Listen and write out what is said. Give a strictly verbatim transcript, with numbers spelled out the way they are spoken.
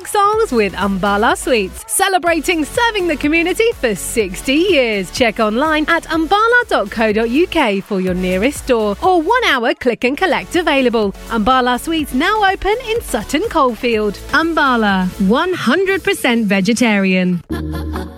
folk songs with Umbala Sweets, celebrating serving the community for sixty years. Check online at umbala dot co dot uk for your nearest store or one hour click and collect available. Umbala Sweets now open in Sutton Coldfield. Umbala, one hundred percent vegetarian.